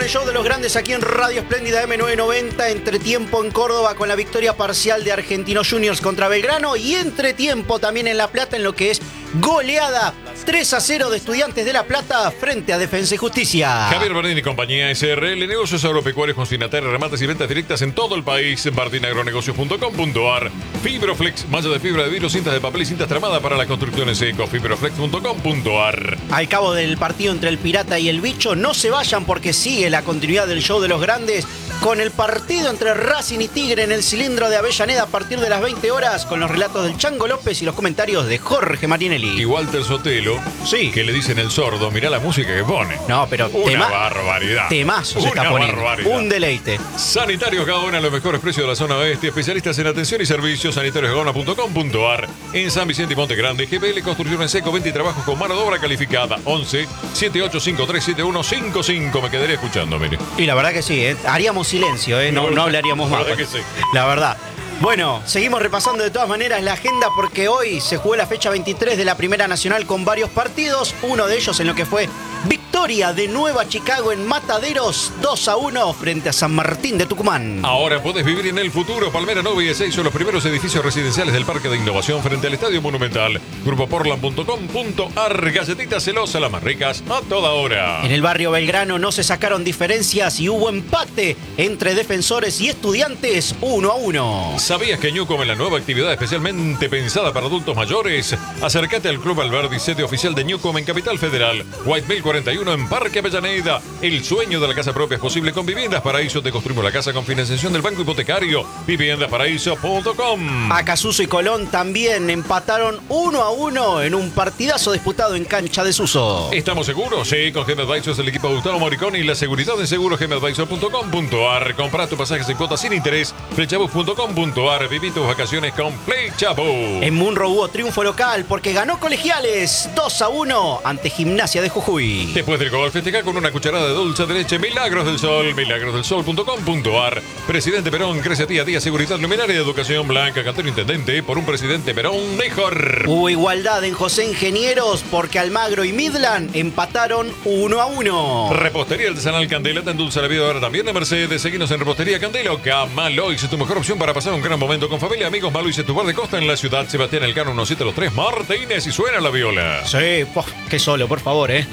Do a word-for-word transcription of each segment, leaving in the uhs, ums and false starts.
el show de los grandes aquí en Radio Espléndida M novecientos noventa. Entretiempo en Córdoba con la victoria parcial de Argentinos Juniors contra Belgrano. Y entretiempo también en La Plata en lo que es goleada tres a cero de Estudiantes de La Plata frente a Defensa y Justicia. Javier Bardini y compañía S R L, negocios agropecuarios con Sinaterra, remates y ventas directas en todo el país. bardini agronegocios punto com punto ar. Fibroflex, malla de fibra de vidrio, cintas de papel y cintas tramadas para las construcciones eco. fibroflex punto com punto ar. Al cabo del partido entre el Pirata y el Bicho, no se vayan porque sigue la continuidad del show de los grandes con el partido entre Racing y Tigre en el cilindro de Avellaneda a partir de las veinte horas con los relatos del Chango López y los comentarios de Jorge Marinelli. Y Walter Sotelo, sí, que le dicen el sordo, mirá la música que pone. No, pero una tema, barbaridad. Temazo se una está poniendo. Barbaridad. Un deleite. Sanitarios Gaona, los mejores precios de la zona oeste. Especialistas en atención y servicios. sanitarios gaona punto com punto ar. En San Vicente y Monte Grande. G P L Construcciones Seco, venta y trabajos con mano de obra calificada. once, setenta y ocho cincuenta y tres setenta y uno cincuenta y cinco. Me quedaría escuchando, mire. Y la verdad que sí, ¿eh? Haríamos silencio, ¿eh? No, no hablaríamos más. La verdad que sí. La verdad. Bueno, seguimos repasando de todas maneras la agenda porque hoy se jugó la fecha veintitrés de la Primera Nacional con varios partidos. Uno de ellos en lo que fue victoria de Nueva Chicago en Mataderos, dos a uno frente a San Martín de Tucumán. Ahora podés vivir en el futuro. Palmera Nova y Ezeiza son los primeros edificios residenciales del Parque de Innovación frente al Estadio Monumental. grupo portland punto com punto ar. Galletitas Celosa, las más ricas a toda hora. En el barrio Belgrano no se sacaron diferencias y hubo empate entre Defensores y Estudiantes uno a uno. ¿Sabías que Newcom es la nueva actividad especialmente pensada para adultos mayores? Acércate al Club Alberdi, sede oficial de Newcom en Capital Federal. White Mill cuarenta y uno en Parque Avellaneda. El sueño de la casa propia es posible con Viviendas Paraíso. Te construimos la casa con financiación del Banco Hipotecario. viviendas paraíso punto com. Acasuso y Colón también empataron uno a uno en un partidazo disputado en cancha de Suso. ¿Estamos seguros? Sí, con G M Advisors, el equipo de Gustavo Moricón y la seguridad en seguro g m advisor punto com punto ar. Comprá tus pasajes en cuotas sin interés. flechabus punto com punto ar. Viví tus vacaciones con Flechabus. En Munro hubo triunfo local porque ganó Colegiales dos a uno ante Gimnasia de Jujuy. Después del gol, festeja con una cucharada de dulce de leche Milagros del Sol. milagros del sol punto com punto ar. Presidente Perón crece día a día. Seguridad luminaria de educación blanca. Cantero intendente por un presidente Perón mejor. Hubo igualdad en José Ingenieros porque Almagro y Midland empataron uno a uno. Repostería Artesanal Candela te endulza la vida ahora también de Mercedes. Seguinos en Repostería Candela o Camaloix, tu mejor opción para pasar un gran momento con familia, amigos. Maloix es tu bar de costa en la ciudad. Sebastián Elcano uno siete tres Martínez y suena la viola. Sí, po, qué solo, por favor, ¿eh?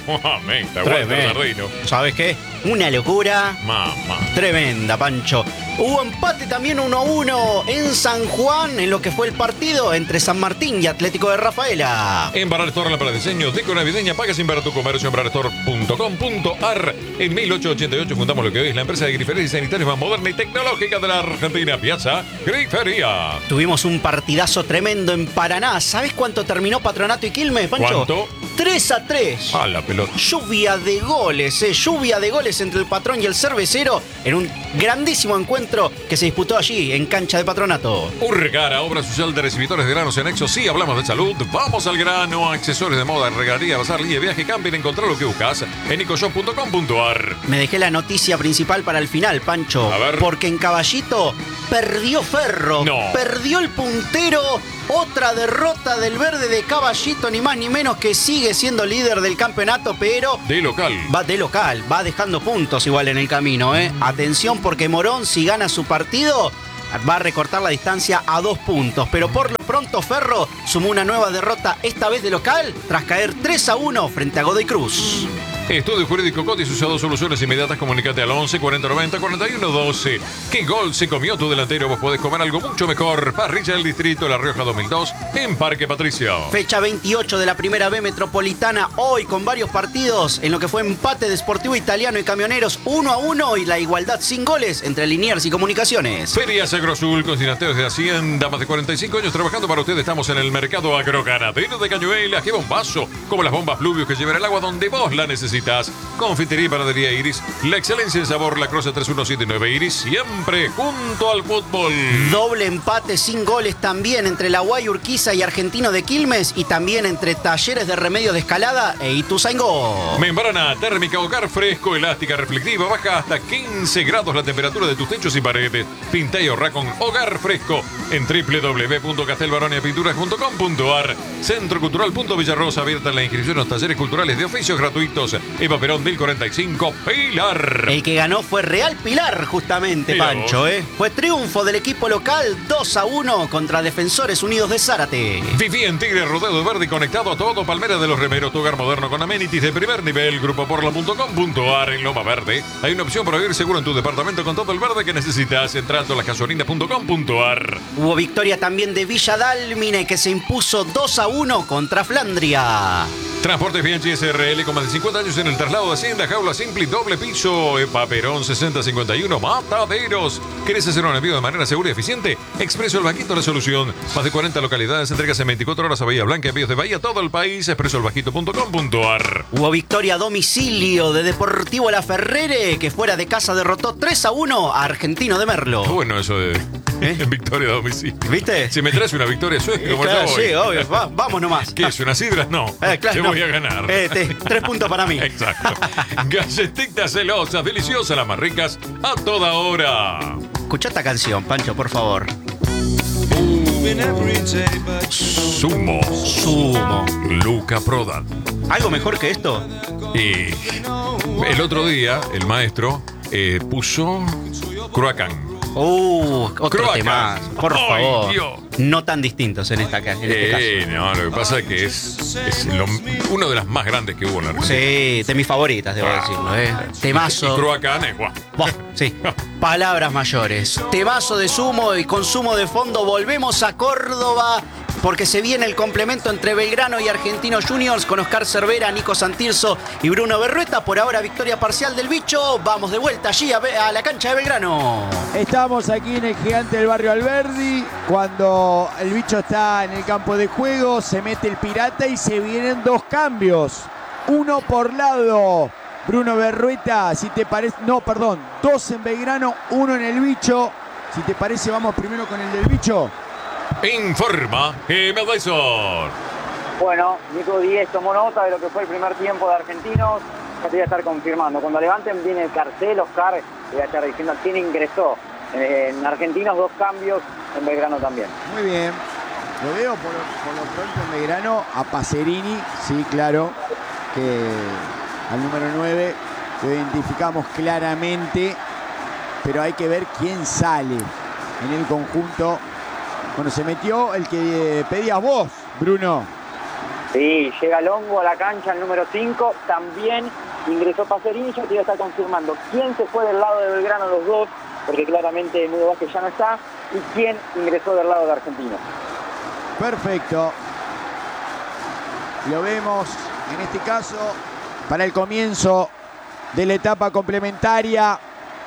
Tremendo. ¿Sabes qué? Una locura. Mamá. Tremenda, Pancho. Hubo empate también uno a uno en San Juan en lo que fue el partido entre San Martín y Atlético de Rafaela. En Bar Restaurant para diseño, deco navideña, paga sin ver tu comercio en bar restaurant punto com punto ar. En mil ochocientos ochenta y ocho fundamos lo que hoy es la empresa de griferías y sanitarios más moderna y tecnológica de la Argentina, Piazza Grifería. Tuvimos un partidazo tremendo en Paraná. ¿Sabes cuánto terminó Patronato y Quilmes, Pancho? ¿Cuánto? tres a tres. A la pelota. Lluvia de goles, eh. Lluvia de goles entre el Patrón y el Cervecero en un grandísimo encuentro que se disputó allí en cancha de Patronato. Urcara, obra social de recibidores de granos y anexos. Sí, hablamos de salud. Vamos al grano. Accesorios de moda, regadería, bazar, línea de viaje, camping. Encontrar lo que buscas en ecoshop punto com punto ar. Me dejé la noticia principal para el final, Pancho. A ver. Porque en Caballito perdió Ferro. No. Perdió el puntero. Otra derrota del verde de Caballito, ni más ni menos, que sigue siendo líder del campeonato, pero De local. va de local, va dejando puntos igual en el camino, ¿eh? Atención porque Morón, si gana su partido, va a recortar la distancia a dos puntos. Pero por lo pronto Ferro sumó una nueva derrota, esta vez de local, tras caer tres a uno frente a Godoy Cruz. Estudio Jurídico Cotis, usado soluciones inmediatas. Comunicate al once cuarenta noventa cuarenta y uno doce. ¿Qué gol se comió tu delantero? Vos podés comer algo mucho mejor. Parrilla del Distrito, La Rioja dos mil dos, en Parque Patricio. Fecha veintiocho de la Primera B Metropolitana, hoy con varios partidos en lo que fue empate de Sportivo Italiano y Camioneros uno a uno y la igualdad sin goles entre Liniers y Comunicaciones. Ferias Agrosul, con financieros de Hacienda, más de cuarenta y cinco años trabajando para ustedes. Estamos en el mercado agroganadero de Cañuelas. ¡Qué bombazo! Como las bombas Pluvius que llevan el agua donde vos la necesitas. Confitería y panadería Iris, la excelencia en sabor, La Croce tres uno siete nueve Iris, siempre junto al fútbol. Doble empate sin goles también entre la Guay Urquiza y Argentino de Quilmes, y también entre Talleres de Remedios de Escalada e Ituzaingó. Membrana térmica Hogar Fresco, elástica, reflectiva, baja hasta quince grados la temperatura de tus techos y paredes. Pinta y ahorra con Hogar Fresco en doble u doble u doble u punto castelbaronia pinturas punto com punto ar. Centro Cultural Punto Villarrosa, abierta la inscripción a los talleres culturales de oficios gratuitos. Eva Perón del cuarenta y cinco, Pilar. El que ganó fue Real Pilar, justamente, Mira Pancho, vos. ¿eh? Fue triunfo del equipo local dos a uno contra Defensores Unidos de Zárate. Viví en Tigre, rodeo de verde, conectado a todo. Palmera de los Remeros, tu hogar moderno con amenities de primer nivel. Grupo porla punto com punto ar. En Loma Verde hay una opción para vivir seguro en tu departamento con todo el verde que necesitas entrando a las gasolinas punto com punto ar. Hubo victoria también de Villa Dálmine, que se impuso dos a uno contra Flandria. Transportes Bianchi S R L con más de cincuenta años en el traslado de Hacienda, jaula simple y doble piso. Epa Perón sesenta cincuenta y uno, Mataderos. ¿Querés hacer un envío de manera segura y eficiente? Expreso El Bajito, la solución. Más de cuarenta localidades, entregas en veinticuatro horas a Bahía Blanca, envíos de Bahía a todo el país. expreso el bajito punto com punto ar. Hubo victoria a domicilio de Deportivo La Ferrere, que fuera de casa derrotó tres a uno a Argentino de Merlo. Qué bueno eso de ¿Eh? victoria a domicilio. ¿Viste? Si me traes una victoria, eso es como Claro, yo voy. sí, obvio. Va- vamos nomás. ¿Qué es? ¿Una sidra? No. Eh, claro, Te no. voy a ganar. Eh, te- tres puntos para mí. Exacto. Galletitas celosas, deliciosas, las más ricas, a toda hora. Escucha esta canción, Pancho, por favor. Sumo. Sumo. Luca Prodan. ¿Algo mejor que esto? Y el otro día, el maestro eh, puso Cruacán. Uh, otro Croaca. tema. Por Ay, favor. Dios. No tan distintos en, esta, ca- en este caso. Eh, no, lo que pasa es que es, es lo- uno de las más grandes que hubo en la Argentina. Sí, de mis favoritas, debo Ah. decirlo, ¿eh? Temazo. Y Cruacán es guau. Buah, sí, palabras mayores. Temazo de Sumo y consumo de fondo. Volvemos a Córdoba porque se viene el complemento entre Belgrano y Argentinos Juniors con Oscar Cervera, Nico Santirso y Bruno Berrueta. Por ahora victoria parcial del Bicho. Vamos de vuelta allí a, a la cancha de Belgrano. Estamos aquí en el gigante del barrio Alberdi, cuando el Bicho está en el campo de juego, se mete el Pirata y se vienen dos cambios. Uno por lado, Bruno Berrueta, si te parece, no, perdón, dos en Belgrano, uno en el Bicho. Si te parece, vamos primero con el del Bicho. Informa Emel Dyson. Bueno, Nico Díez tomó nota de lo que fue el primer tiempo de Argentinos. Ya te voy a estar confirmando. Cuando levanten viene el cartel, Oscar, te voy a estar diciendo quién ingresó. En Argentinos dos cambios, en Belgrano también. Muy bien. Lo veo por, por lo pronto en Belgrano a Pacerini, sí, claro, que al número nueve lo identificamos claramente, pero hay que ver quién sale en el conjunto. Bueno, se metió el que pedías vos, Bruno. Sí, llega Longo a la cancha, el número cinco. También ingresó Pacerini. Yo te voy a estar confirmando quién se fue del lado de Belgrano, los dos, porque claramente Mudo Vázquez ya no está, y quién ingresó del lado de Argentinos. Perfecto. Lo vemos en este caso para el comienzo de la etapa complementaria.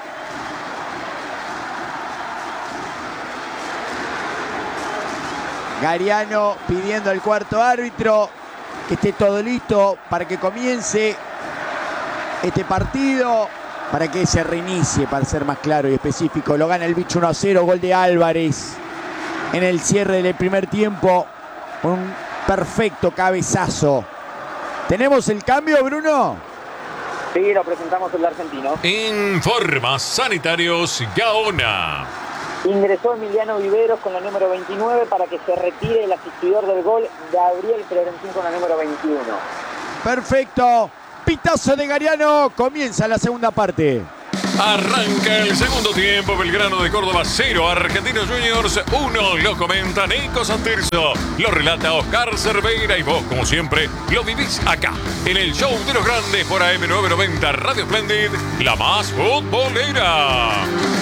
Gariano pidiendo al cuarto árbitro que esté todo listo para que comience este partido, para que se reinicie, para ser más claro y específico. Lo gana el Bicho uno a cero, gol de Álvarez en el cierre del primer tiempo. Un perfecto cabezazo. ¿Tenemos el cambio, Bruno? Sí, lo presentamos el de Argentinos. Informa Sanitarios Gaona. Ingresó Emiliano Viveros con la número veintinueve para que se retire el asistidor del gol, Gabriel Florentín con la número veintiuno. Perfecto. Pitazo de Gariano. Comienza la segunda parte. Arranca el segundo tiempo. Belgrano de Córdoba cero, Argentinos Juniors uno. Lo comenta Nico Santirso, lo relata Oscar Cerveira y vos, como siempre, lo vivís acá en el show de los grandes por A M novecientos noventa Radio Splendid, la más futbolera.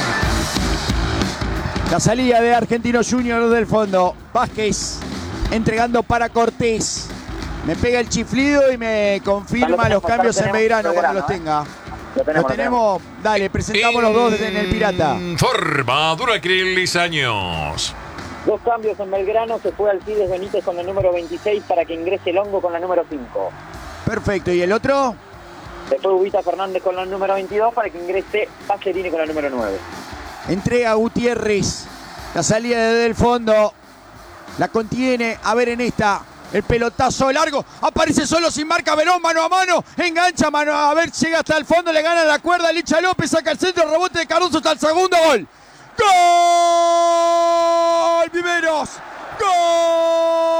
La salida de Argentinos Juniors del fondo. Vázquez entregando para Cortés. Me pega el chiflido y me confirma Ya lo los tenemos, ya cambios lo en tenemos, Belgrano cuando los Belgrano, tenga. Lo tenemos, Los tenemos. Dale, presentamos los dos desde en el Pirata. Informa Duracril Lizaños. Dos cambios en Belgrano, se fue Alcides Benítez con la número veintiséis para que ingrese Longo con la número cinco. Perfecto. ¿Y el otro? Se fue Ubita Fernández con la número veintidós para que ingrese Pacerini con la número nueve. Entrega Gutiérrez. La salida desde el fondo. La contiene. A ver en esta. El pelotazo largo. Aparece solo sin marca Verón. Mano a mano. Engancha mano. A ver, llega hasta el fondo. Le gana la cuerda. Licha López saca el centro. Rebote de Caruso hasta el segundo gol. ¡Gol! Viveros. ¡Gol!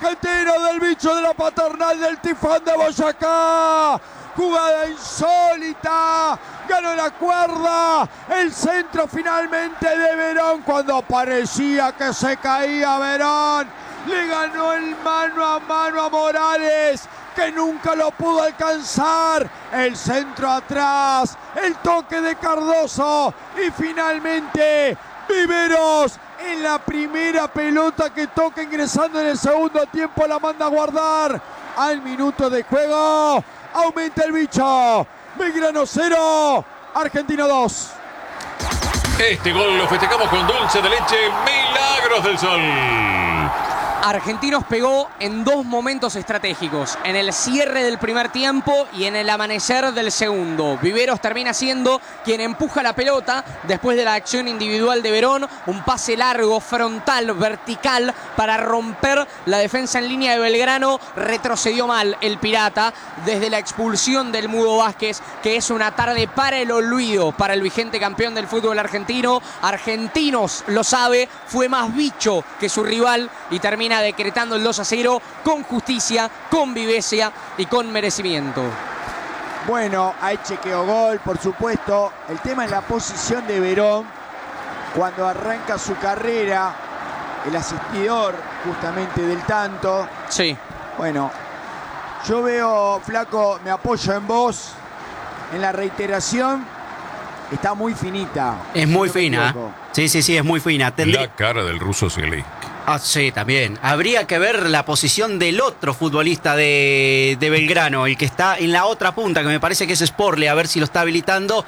argentino del bicho de la paternal del Tifón de Boyacá. Jugada insólita, ganó la cuerda, el centro finalmente de Verón cuando parecía que se caía Verón, le ganó el mano a mano a Morales, que nunca lo pudo alcanzar, el centro atrás, el toque de Cardoso y finalmente Viveros en la primera pelota que toca ingresando en el segundo tiempo la manda a guardar al minuto de juego. Aumenta el bicho. Belgrano cero, Argentino dos. Este gol lo festejamos con dulce de leche Milagros del Sol. Argentinos pegó en dos momentos estratégicos, en el cierre del primer tiempo y en el amanecer del segundo. Viveros termina siendo quien empuja la pelota después de la acción individual de Verón, un pase largo, frontal, vertical para romper la defensa en línea de Belgrano. Retrocedió mal el Pirata desde la expulsión del Mudo Vázquez, que es una tarde para el olvido para el vigente campeón del fútbol argentino. Argentinos lo sabe, fue más bicho que su rival y termina decretando el dos a cero con justicia, con viveza y con merecimiento. Bueno, hay chequeo gol, por supuesto. El tema es la posición de Verón cuando arranca su carrera, el asistidor justamente del tanto. Sí. Bueno, yo veo, Flaco, me apoyo en vos, en la reiteración, está muy finita. Es muy fina. Sí, sí, sí, es muy fina. Tendrí... La cara del ruso Zielinski. Ah, sí, también. Habría que ver la posición del otro futbolista de, de Belgrano, el que está en la otra punta, que me parece que es Sporle, a ver si lo está habilitando,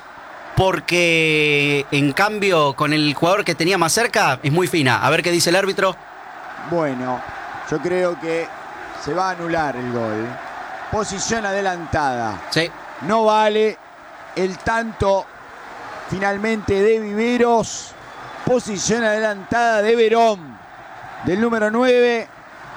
porque en cambio con el jugador que tenía más cerca es muy fina. A ver qué dice el árbitro. Bueno, yo creo que se va a anular el gol. Posición adelantada. Sí. No vale el tanto finalmente de Viveros. Posición adelantada de Verón, del número nueve.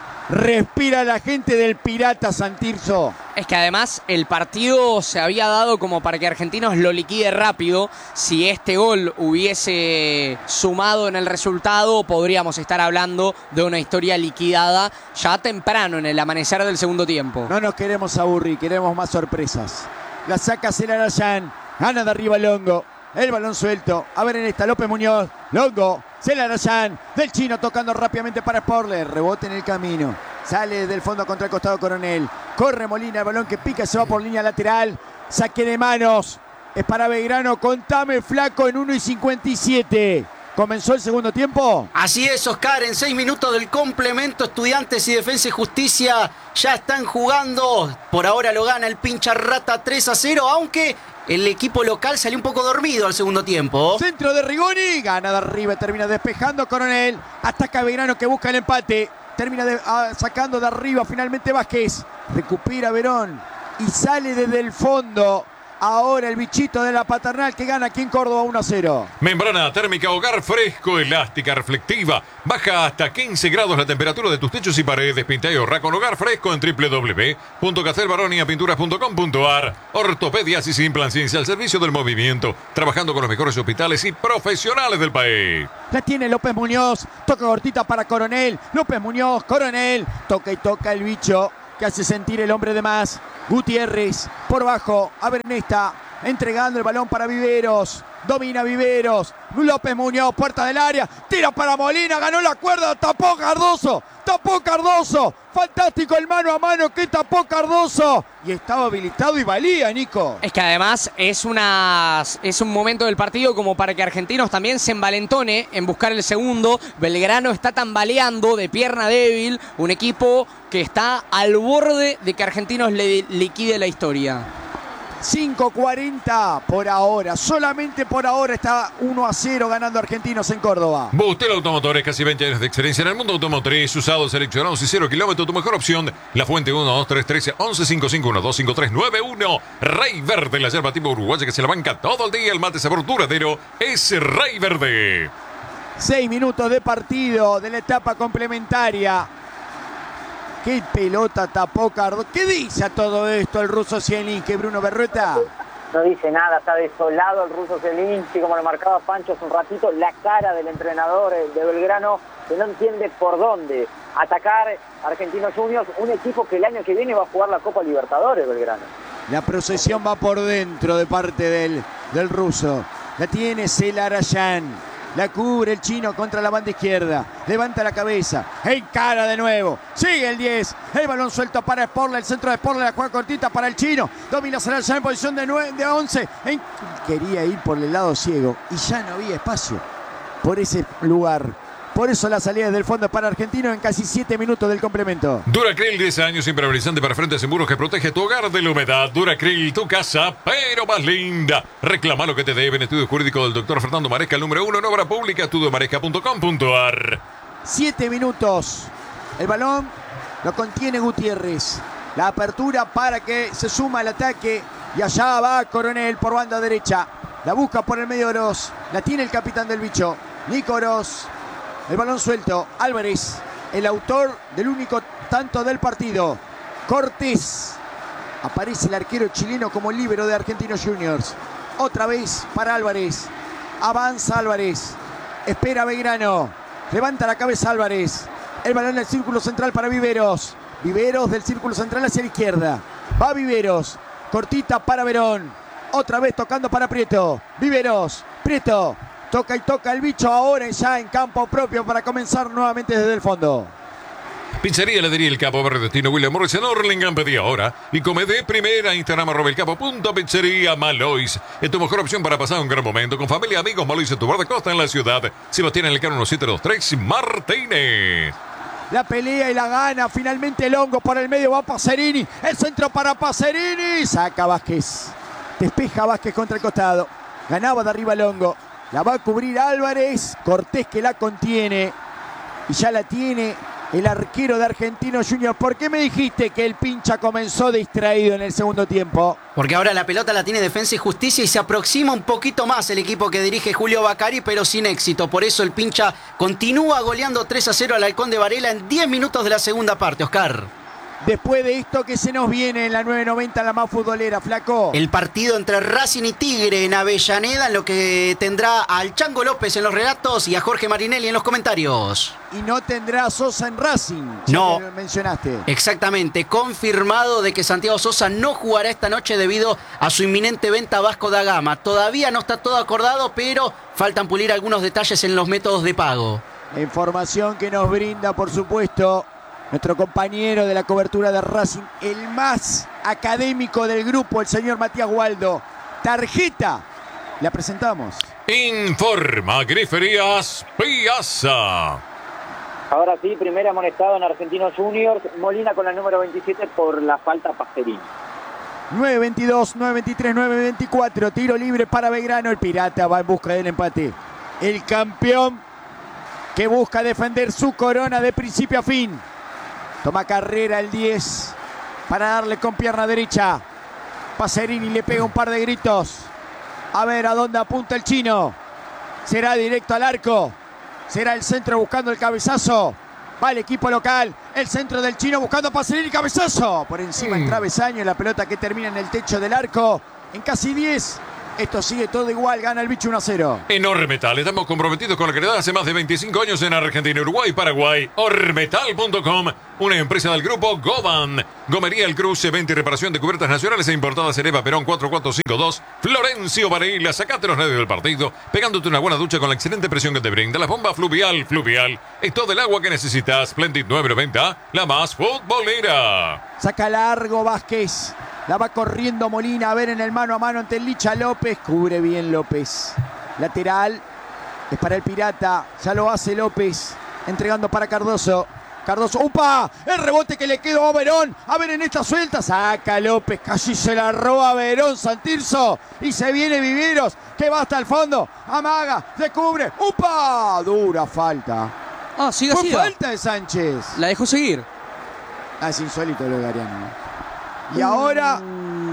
Respira la gente del Pirata Santirso. Es que además el partido se había dado como para que Argentinos lo liquide rápido. Si este gol hubiese sumado en el resultado, podríamos estar hablando de una historia liquidada ya temprano en el amanecer del segundo tiempo. No nos queremos aburrir, queremos más sorpresas. La saca Celarayán, gana de arriba Longo. El balón suelto. A ver en esta, López Muñoz. Longo. Celarayán. Del chino tocando rápidamente para Sporle. Rebote en el camino. Sale del fondo contra el costado Coronel. Corre Molina. El balón que pica se va por línea lateral. Saque de manos. Es para Belgrano. Contame, Flaco, en uno y cincuenta y siete. ¿Comenzó el segundo tiempo? Así es, Oscar. En seis minutos del complemento, Estudiantes y Defensa y Justicia ya están jugando. Por ahora lo gana el pincha rata tres a cero, aunque el equipo local salió un poco dormido al segundo tiempo. Centro de Rigoni, gana de arriba, termina despejando Coronel. Ataca Belgrano que busca el empate. Termina de, ah, sacando de arriba finalmente Vázquez. Recupera Verón y sale desde el fondo. Ahora el bichito de la paternal que gana aquí en Córdoba uno a cero. Membrana térmica Hogar Fresco, elástica, reflectiva. Baja hasta quince grados la temperatura de tus techos y paredes. Pinta y ahorra con Hogar Fresco en doble u doble u doble u punto castelbaronia pinturas punto com punto ar. Ortopedias y Simplanciencia al servicio del movimiento. Trabajando con los mejores hospitales y profesionales del país. La tiene López Muñoz. Toca cortita para Coronel. López Muñoz, Coronel. Toca y toca el bicho que hace sentir el hombre de más. Gutiérrez por bajo, a ver en esta, entregando el balón para Viveros, domina Viveros, López Muñoz, puerta del área, tira para Molina, ganó la cuerda, tapó Cardoso, tapó Cardoso, fantástico el mano a mano que tapó Cardoso, y estaba habilitado y valía, Nico. Es que además es, una, es un momento del partido como para que Argentinos también se envalentone en buscar el segundo. Belgrano está tambaleando de pierna débil, un equipo que está al borde de que Argentinos le liquide la historia. cinco cuarenta por ahora, solamente por ahora está uno a cero ganando Argentinos en Córdoba. Bustel Automotores, casi veinte años de experiencia en el mundo automotriz, usados, seleccionados y cero kilómetros, tu mejor opción. La Fuente uno dos tres uno tres once cinco cinco uno dos cinco tres nueve uno. Rey Verde, la yerba tipo uruguaya que se la banca todo el día. El mate sabor duradero es Rey Verde. Seis minutos de partido de la etapa complementaria. ¡Qué pelota tapó Cardoso! ¿Qué dice a todo esto el ruso Zielinski, Bruno Berrueta? No dice nada, está desolado el ruso Zielinski, como lo marcaba Pancho hace un ratito. La cara del entrenador de Belgrano que no entiende por dónde atacar Argentinos Juniors, un equipo que el año que viene va a jugar la Copa Libertadores, Belgrano. La procesión va por dentro de parte del, del ruso. La tiene Celarayán. La cubre el chino contra la banda izquierda. Levanta la cabeza. Encara de nuevo. Sigue el diez. El balón suelto para Sporla. El centro de Sporla. La juega cortita para el chino. Domina Celarayán en posición de, nueve, de once. En... Quería ir por el lado ciego. Y ya no había espacio por ese lugar. Por eso la salida desde el fondo para Argentino en casi siete minutos del complemento. Duracril, diez años impermeabilizante para frentes y muros que protege tu hogar de la humedad. Duracril, tu casa, pero más linda. Reclama lo que te deben. Estudio jurídico del doctor Fernando Maresca, el número uno en obra pública, estudio maresca punto com punto ar. Siete minutos. El balón lo contiene Gutiérrez. La apertura para que se suma al ataque. Y allá va Coronel por banda derecha. La busca por el medio Oroz. La tiene el capitán del bicho, Nico Oroz. El balón suelto, Álvarez, el autor del único tanto del partido. Cortés. Aparece el arquero chileno como líbero de Argentinos Juniors. Otra vez para Álvarez. Avanza Álvarez. Espera Belgrano. Levanta la cabeza Álvarez. El balón del círculo central para Viveros. Viveros del círculo central hacia la izquierda. Va Viveros. Cortita para Verón. Otra vez tocando para Prieto. Viveros. Prieto. Toca y toca el bicho ahora ya en campo propio para comenzar nuevamente desde el fondo. Pizzería Heladería El Capo, Barrio Destino, William Morris en Orlingham. Pedí ahora y come de primera. Instagram arroba el capo punto pizzería Malois. Es tu mejor opción para pasar un gran momento con familia, amigos. Malois en tu guardacosta en la ciudad. Sebastián en el carro siete dos tres Martínez. La pelea y la gana. Finalmente Longo por el medio. Va Pacerini. El centro para Pacerini. Saca Vázquez. Despeja Vázquez contra el costado. Ganaba de arriba Longo. La va a cubrir Álvarez. Cortés que la contiene. Y ya la tiene el arquero de Argentinos Juniors. ¿Por qué me dijiste que el pincha comenzó distraído en el segundo tiempo? Porque ahora la pelota la tiene Defensa y Justicia y se aproxima un poquito más el equipo que dirige Julio Bacari, pero sin éxito. Por eso el pincha continúa goleando tres a cero al Halcón de Varela en diez minutos de la segunda parte, Oscar. Después de esto que se nos viene en la nueve noventa, la más futbolera, Flaco. El partido entre Racing y Tigre en Avellaneda, en lo que tendrá al Chango López en los relatos y a Jorge Marinelli en los comentarios. Y no tendrá Sosa en Racing, ya no, que lo mencionaste. Exactamente, confirmado de que Santiago Sosa no jugará esta noche debido a su inminente venta a Vasco da Gama. Todavía no está todo acordado, pero faltan pulir algunos detalles en los métodos de pago. Información que nos brinda, por supuesto, nuestro compañero de la cobertura de Racing, el más académico del grupo, el señor Matías Waldo. Tarjeta, la presentamos. Informa Griferías Piazza. Ahora sí, primer amonestado en Argentinos Juniors. Molina con la número veintisiete por la falta a Pacerini. nueve veintidós, nueve veintitrés, nueve veinticuatro. Tiro libre para Belgrano. El Pirata va en busca del empate. El campeón que busca defender su corona de principio a fin. Toma carrera el diez para darle con pierna derecha. Pacerini le pega un par de gritos. A ver a dónde apunta el chino. Será directo al arco. Será el centro buscando el cabezazo. Va el equipo local. El centro del chino buscando a Pacerini. Cabezazo. Por encima el travesaño. La pelota que termina en el techo del arco. En casi diez. Esto sigue todo igual, gana el bicho uno a cero. En Ormetal estamos comprometidos con la calidad hace más de veinticinco años en Argentina, Uruguay y Paraguay. Ormetal punto com, una empresa del grupo Goban. Gomería El Cruce, venta y reparación de cubiertas nacionales e importadas en Eva Perón cuatro cuatro cinco dos. Florencio Varela, sacate los nervios del partido, pegándote una buena ducha con la excelente presión que te brinda la bomba fluvial. Fluvial es todo el agua que necesitas. Splendid nueve noventa, la más futbolera. Saca largo Vázquez. La va corriendo Molina, a ver en el mano a mano ante el Licha López. Cubre bien López. Lateral. Es para el Pirata. Ya lo hace López. Entregando para Cardoso. Cardoso. ¡Upa! El rebote que le quedó a Verón. A ver en esta suelta. Saca López. Casi se la roba Verón Santirso. Y se viene Viveros. Que va hasta el fondo. Amaga. Se cubre. ¡Upa! Dura falta. Ah, siga, Fue siga. falta de Sánchez. La dejó seguir. Ah, es insólito lo de Gariano. Y ahora,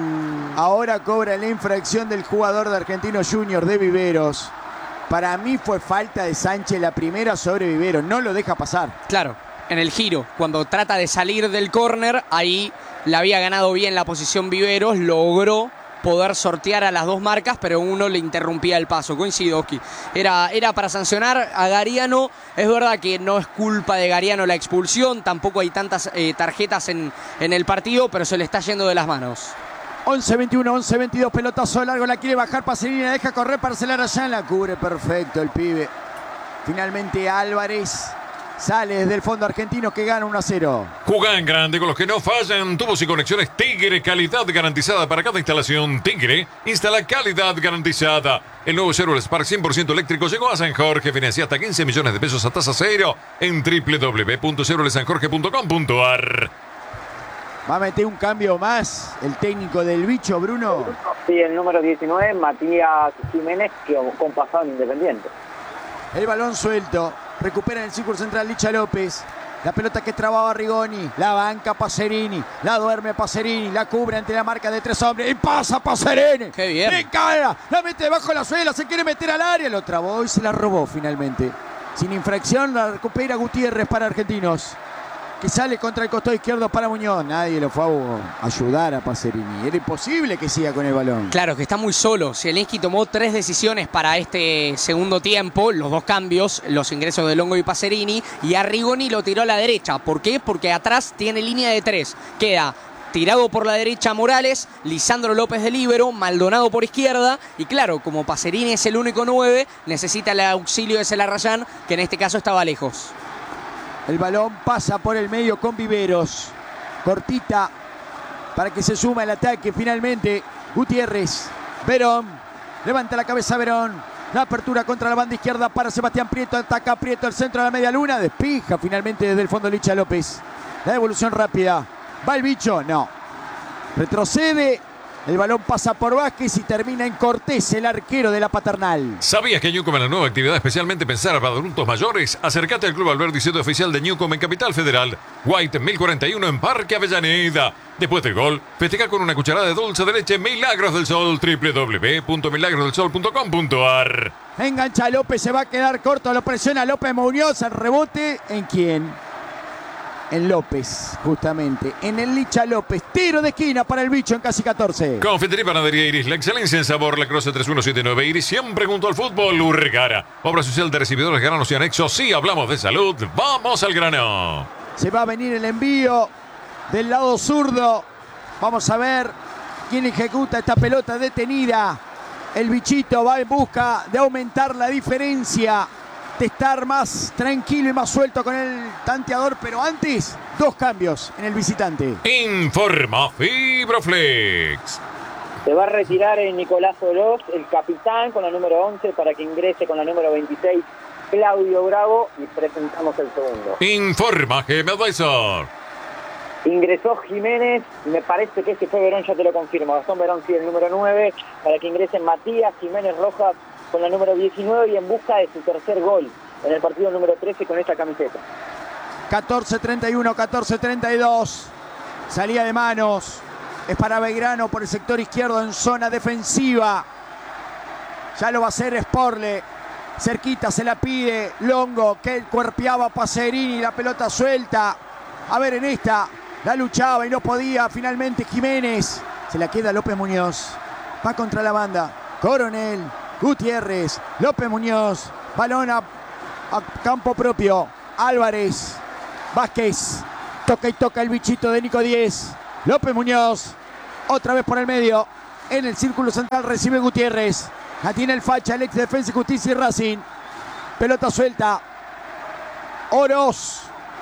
ahora cobra la infracción del jugador de Argentinos Juniors de Viveros. Para mí fue falta de Sánchez la primera sobre Viveros. No lo deja pasar. Claro, en el giro, cuando trata de salir del córner, ahí la había ganado bien la posición Viveros, logró poder sortear a las dos marcas, pero uno le interrumpía el paso. Coincido, Oski. Era, era para sancionar a Gariano. Es verdad que no es culpa de Gariano la expulsión, tampoco hay tantas eh, tarjetas en, en el partido, pero se le está yendo de las manos. once veintiuno, once veintidós, pelotazo largo, la quiere bajar Pacerini, la deja correr para Celar allá, la cubre perfecto el pibe. Finalmente Álvarez sale desde el fondo argentino que gana uno a cero. Jugá en grande con los que no fallan. Tubos y conexiones Tigre, calidad garantizada para cada instalación. Tigre, instala calidad garantizada. El nuevo Chevrolet Spark cien por ciento eléctrico llegó a San Jorge. Financia hasta quince millones de pesos a tasa cero en doble u doble u doble u punto chevrolet san jorge punto com punto a r. Va a meter un cambio más el técnico del bicho, Bruno. Sí, el número diecinueve, Matías Jiménez, que con pasado en Independiente. El balón suelto. Recupera en el círculo central Licha López. La pelota que trababa Rigoni. La banca Pacerini. La duerme Pacerini. La cubre ante la marca de tres hombres. Y pasa Pacerini. ¡Qué bien! ¡Le cae! La mete debajo de la suela. Se quiere meter al área. Lo trabó y se la robó finalmente. Sin infracción la recupera Gutiérrez para Argentinos. Que sale contra el costado izquierdo para Muñoz. Nadie lo fue a ayudar a Pacerini. Era imposible que siga con el balón. Claro, que está muy solo. Zielinski tomó tres decisiones para este segundo tiempo, los dos cambios, los ingresos de Longo y Pacerini, y a Rigoni lo tiró a la derecha. ¿Por qué? Porque atrás tiene línea de tres. Queda tirado por la derecha Morales, Lisandro López de líbero, Maldonado por izquierda, y claro, como Pacerini es el único nueve, necesita el auxilio de Celarrayán, que en este caso estaba lejos. El balón pasa por el medio con Viveros. Cortita para que se suma el ataque finalmente. Gutiérrez. Verón. Levanta la cabeza Verón. La apertura contra la banda izquierda para Sebastián Prieto. Ataca Prieto al centro de la media luna. Despija finalmente desde el fondo Licha López. La devolución rápida. ¿Va el bicho? No. Retrocede. El balón pasa por Vázquez y termina en Cortés, el arquero de la Paternal. ¿Sabías que Newcom es la nueva actividad especialmente pensada para adultos mayores? Acércate al Club Alberdi, sede oficial de Newcom en Capital Federal. White mil cuarenta y uno en Parque Avellaneda. Después del gol, festeja con una cucharada de dulce de leche Milagros del Sol. doble u doble u doble u punto milagros del sol punto com punto a r. Engancha López, se va a quedar corto, lo presiona López Muñoz, el rebote. ¿En quién? En López, justamente. En el Licha López. Tiro de esquina para el bicho en casi catorce. Confitería y Panadería Iris. La excelencia en sabor. La Croce tres uno siete nueve Iris. Siempre junto al fútbol. Urregara. Obra social de recibidores granos y anexos. Sí, hablamos de salud. Vamos al grano. Se va a venir el envío del lado zurdo. Vamos a ver quién ejecuta esta pelota detenida. El bichito va en busca de aumentar la diferencia, de estar más tranquilo y más suelto con el tanteador, pero antes, dos cambios en el visitante. Informa Fibroflex. Se va a retirar el Nicolás Oroz, el capitán, con la número once, para que ingrese con la número veintiséis, Claudio Bravo, y presentamos el segundo. Informa G M Advisor. Ingresó Jiménez, me parece que ese fue Verón, ya te lo confirmo. Gastón Verón sí, el número nueve, para que ingresen Matías Jiménez Rojas con la número diecinueve y en busca de su tercer gol en el partido número trece con esta camiseta. catorce treinta y uno, catorce treinta y dos. Salía de manos. Es para Belgrano por el sector izquierdo en zona defensiva. Ya lo va a hacer Sporle. Cerquita se la pide Longo, que cuerpeaba Pacerini, la pelota suelta. A ver en esta, la luchaba y no podía. Finalmente Jiménez. Se la queda López Muñoz. Va contra la banda. Coronel. Gutiérrez, López Muñoz, balón a, a campo propio, Álvarez, Vázquez, toca y toca el bichito de Nico Díez, López Muñoz, otra vez por el medio, en el círculo central recibe Gutiérrez, la tiene el facha, el ex Defensa y Justicia y Racing, pelota suelta, Oroz,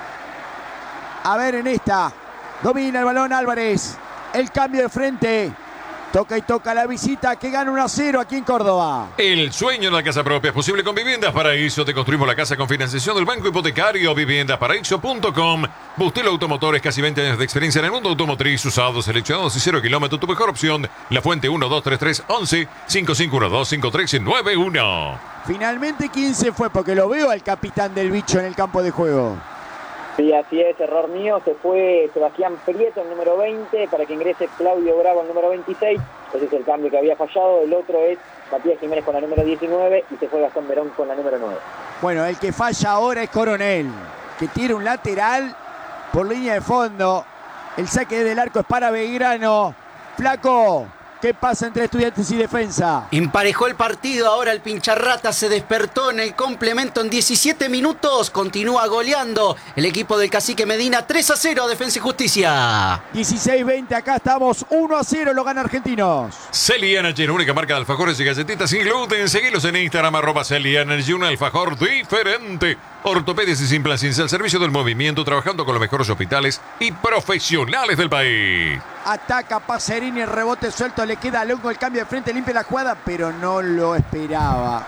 a ver en esta, domina el balón Álvarez, el cambio de frente. Toca y toca la visita que gana uno a cero aquí en Córdoba. El sueño de la casa propia es posible con Viviendas Paraíso. Te construimos la casa con financiación del Banco Hipotecario. viviendas paraíso punto com. Bustelo Automotores, casi veinte años de experiencia en el mundo automotriz. Usados, seleccionados y cero kilómetros. Tu mejor opción. La Fuente uno dos tres tres once cinco cinco uno dos cinco tres nueve uno. Finalmente quince fue porque lo veo al capitán del bicho en el campo de juego. Sí, así es, error mío. Se fue Sebastián Prieto, el número veinte, para que ingrese Claudio Bravo, el número veintiséis. Ese es el cambio que había fallado. El otro es Matías Jiménez con la número diecinueve y se fue Gastón Verón con la número nueve. Bueno, el que falla ahora es Coronel, que tira un lateral por línea de fondo. El saque del arco es para Belgrano. Flaco, ¿Qué pasa entre Estudiantes y Defensa? Emparejó el partido, ahora el Pincharrata se despertó en el complemento en diecisiete minutos. Continúa goleando el equipo del Cacique Medina, tres a cero a Defensa y Justicia. dieciséis veinte, acá estamos, uno a cero, lo gana Argentinos. Celi Energy, única marca de alfajores y galletitas sin gluten. Seguilos en Instagram, arroba Celi Energy, un alfajor diferente. Ortopedias y sin plan, sin al servicio del movimiento, trabajando con los mejores hospitales y profesionales del país. Ataca Pacerini, el rebote suelto, le queda a Longo el cambio de frente, limpia la jugada, pero no lo esperaba.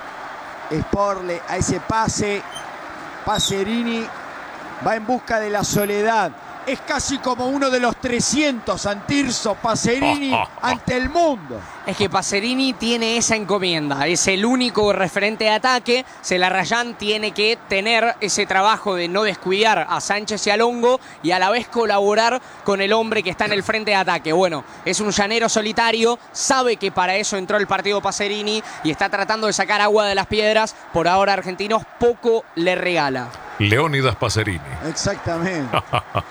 Sporle a ese pase. Pacerini va en busca de la soledad. Es casi como uno de los trescientos, Santirso, Pacerini ante el mundo. Es que Pacerini tiene esa encomienda, es el único referente de ataque. Celarrayán tiene que tener ese trabajo de no descuidar a Sánchez y a Longo y a la vez colaborar con el hombre que está en el frente de ataque. Bueno, es un llanero solitario, sabe que para eso entró el partido Pacerini y está tratando de sacar agua de las piedras. Por ahora Argentinos poco le regala. Leónidas Pacerini. Exactamente.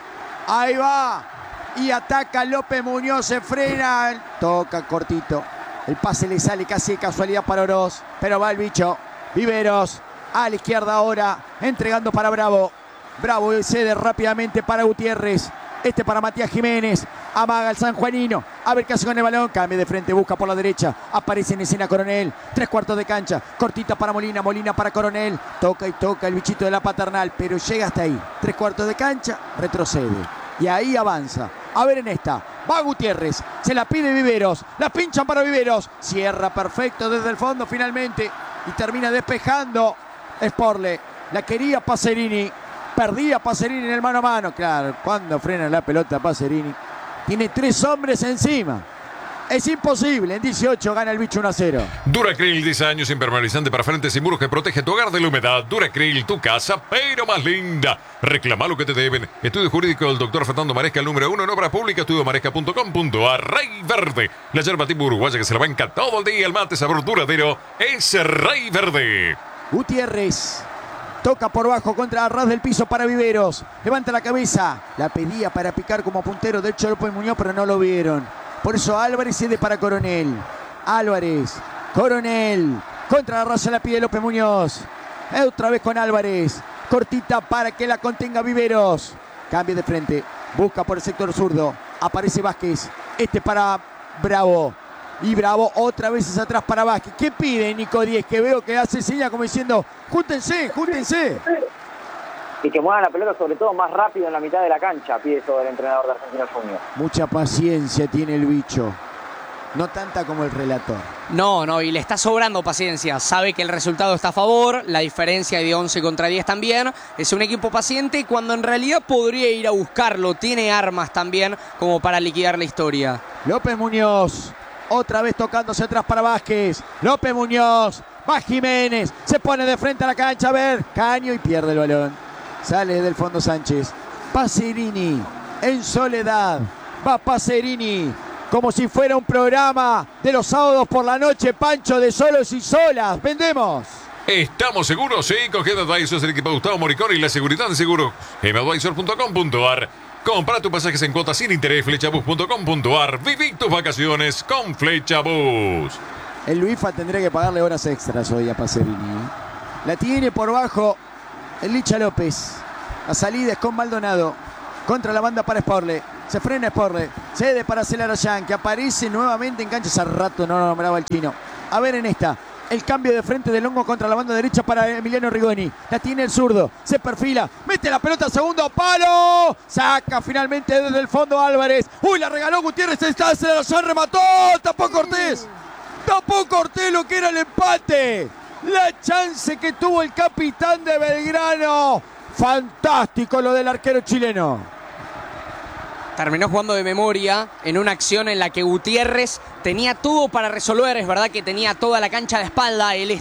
Ahí va. Y ataca López Muñoz, se frena. Toca cortito. El pase le sale casi de casualidad para Oroz. Pero va el bicho. Viveros a la izquierda ahora. Entregando para Bravo. Bravo cede rápidamente para Gutiérrez. Este para Matías Jiménez. Amaga el sanjuanino. A ver qué hace con el balón. Cambia de frente, busca por la derecha. Aparece en escena Coronel. Tres cuartos de cancha. Cortita para Molina. Molina para Coronel. Toca y toca el bichito de la paternal. Pero llega hasta ahí. Tres cuartos de cancha. Retrocede. Y ahí avanza. A ver en esta. Va Gutiérrez. Se la pide Viveros. La pinchan para Viveros. Cierra perfecto desde el fondo finalmente. Y termina despejando Sporle. La quería Pacerini. Perdía Pacerini en el mano a mano. Claro, cuando frena la pelota Pacerini. Tiene tres hombres encima. Es imposible. En dieciocho gana el bicho uno a cero. Duracril, diez años impermeabilizante para frentes y muros que protege tu hogar de la humedad. Duracril, tu casa, pero más linda. Reclama lo que te deben. Estudio jurídico del doctor Fernando Maresca, el número uno en obra pública, estudio maresca punto com punto a r. Rey Verde, la yerba tipo uruguaya que se la banca todo el día. El mate sabor duradero es Rey Verde. Gutiérrez. Toca por bajo contra el ras del piso para Viveros. Levanta la cabeza. La pedía para picar como puntero. De hecho, López Muñoz, pero no lo vieron. Por eso Álvarez cede para Coronel. Álvarez. Coronel. Contra la raza la pide López Muñoz. Otra vez con Álvarez. Cortita para que la contenga Viveros. Cambia de frente. Busca por el sector zurdo. Aparece Vázquez. Este para Bravo. Y Bravo otra vez es atrás para Vázquez. ¿Qué pide Nico Díez? Que veo que hace señas como diciendo, júntense, júntense. Y que muevan la pelota sobre todo más rápido en la mitad de la cancha, pide eso el entrenador de Argentinos Juniors. Mucha paciencia tiene el bicho. No tanta como el relator. No, no, y le está sobrando paciencia. Sabe que el resultado está a favor, la diferencia de once contra diez también. Es un equipo paciente cuando en realidad podría ir a buscarlo. Tiene armas también como para liquidar la historia. López Muñoz. Otra vez tocándose atrás para Vázquez. López Muñoz. Va Jiménez. Se pone de frente a la cancha. A ver. Caño y pierde el balón. Sale del fondo Sánchez. Pacerini. En soledad. Va Pacerini. Como si fuera un programa de los sábados por la noche. Pancho de solos y solas. Vendemos. ¿Estamos seguros? Sí, con G M Advisors, el equipo de Gustavo Moricón y la seguridad de seguro. G M advisor punto com punto a r. Compra tus pasajes en cuotas sin interés, flechabus punto com punto a r. Viví tus vacaciones con Flechabus. El Luifa tendría que pagarle horas extras hoy a Pacerini. La tiene por bajo el Licha López. La salida es con Maldonado. Contra la banda para Sporle. Se frena Sporle. Cede para Celarrayán, que aparece nuevamente en cancha. Hace rato no lo nombraba el chino. A ver en esta. El cambio de frente de Longo contra la banda derecha para Emiliano Rigoni. La tiene el zurdo. Se perfila. Mete la pelota. Segundo palo. Saca finalmente desde el fondo Álvarez. Uy, la regaló Gutiérrez. Está Celarrayán. Remató. Tapó Cortés. Tapó Cortés lo que era el empate. La chance que tuvo el capitán de Belgrano. Fantástico lo del arquero chileno. Terminó jugando de memoria en una acción en la que Gutiérrez tenía todo para resolver. Es verdad que tenía toda la cancha de espalda. Él